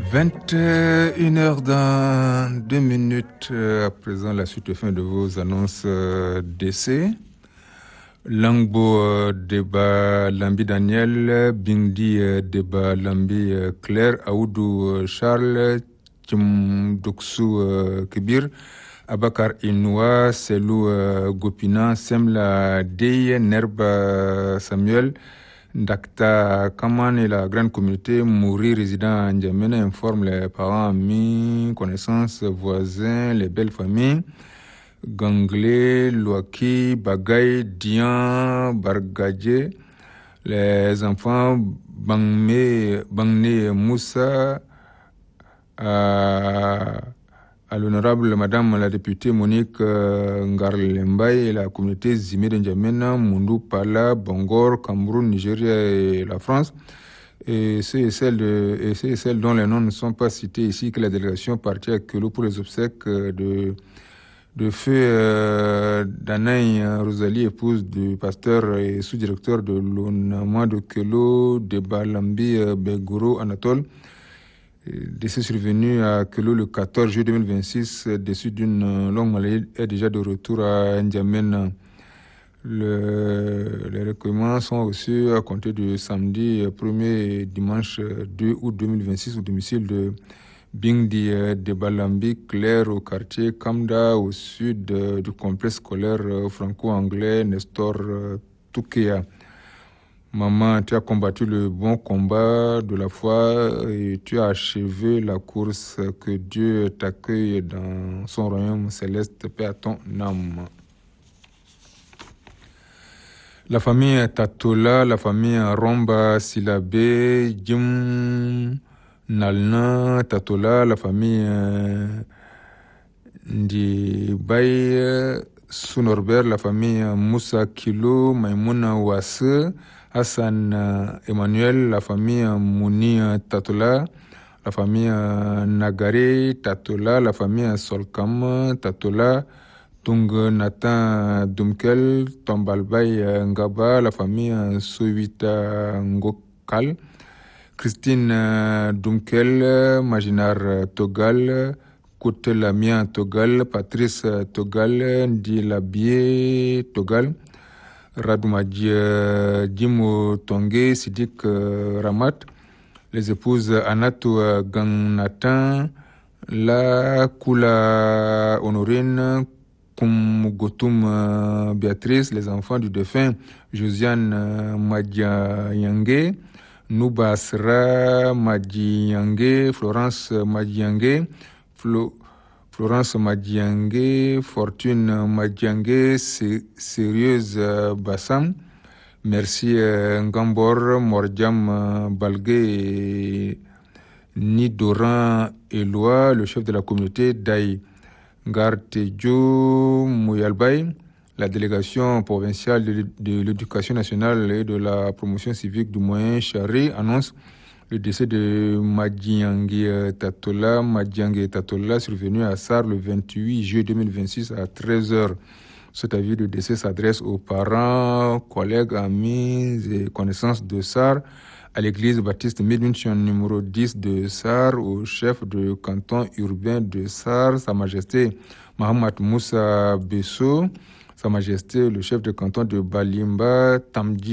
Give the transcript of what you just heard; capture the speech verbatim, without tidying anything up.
vingt et une heures dans deux minutes. À présent, la suite et fin de vos annonces d'essai. Langbo Deba Lambi Daniel, Bindi Deba Lambi Claire, Aoudou Charles, Tchimdoksou Kibir, Abakar Inoua, Selou Gopina, Semla Dey, Nerba Samuel, Dakta Kaman et la grande communauté Mouri résident à N'Djamena informe les parents, amis, connaissances, voisins, les belles familles. Ganglé, Louaki, Bagay, Dian, Bargadje, les enfants Bangme, Bangné Moussa, à, à l'honorable Madame la députée Monique euh, Ngarlembay et la communauté Zimé de N'Djamena, Mundou, Pala, Bangor, Cameroun, Nigeria et la France. Et c'est et celles de, et c'est et celles dont les noms ne sont pas cités ici que la délégation partie à Kelo pour les obsèques de de feu euh, Danaï Rosalie, épouse du pasteur et sous-directeur de l'Onama de Kelo, de Balambi euh, Begoro Anatole. Décès survenu à Kelo le quatorze juillet deux mille vingt-six, déçu d'une longue maladie, est déjà de retour à N'Djamena. Le, les recueillements sont reçus à compter du samedi premier dimanche deux août deux mille vingt-six au domicile de Bindi de Balambi, Claire au quartier Kamda, au sud du complexe scolaire franco-anglais Nestor Toukéa. Maman, tu as combattu le bon combat de la foi et tu as achevé la course. Que Dieu t'accueille dans son royaume céleste. Paix à ton âme. La famille Tatola, la famille Romba Silabé, Jim Nalna Tatola, la famille euh, Ndi Baye Sounorbert, la famille Moussa Kilo, Maimouna Ouasse, Hassan euh, Emmanuel, la famille Mouni Tatola, la famille euh, Nagare Tatola, la famille Solkam Tatola, Tung Nathan Dumkel, Tombalbay Ngaba, la famille Sowita Ngokal, Christine Dunkel, Maginar Togal, Koutelamien Togal, Patrice Togal, Ndi Labie Togal, Radoumadji Djimo Tongé, Sidik Ramat, les épouses Anato Gangnatan, La Kula Honorine, Koum Gotoum Béatrice, les enfants du défunt Josiane Madiayangé, Noubasra Madiangé, Florence Madiangé, Flo, Florence Madiangé, Fortune Madiangé, Sérieuse Bassam, merci Ngambor, Mordiam Balgué, Nidoran Eloi, le chef de la communauté d'Aï, Gartejo Mouyalbaï, la délégation provinciale de, de l'éducation nationale et de la promotion civique du moyen Chari annonce le décès de Madiangé Tatola, Madiangé Tatola, survenu à Sar le vingt-huit juillet deux mille vingt-six à treize heures. Cet avis de décès s'adresse aux parents, collègues, amis et connaissances de Sar, à l'église baptiste Méduntion numéro dix de Sar, au chef de canton urbain de Sar, Sa Majesté Mahamad Moussa Besso, Sa Majesté le chef de canton de Balimba, Tamdi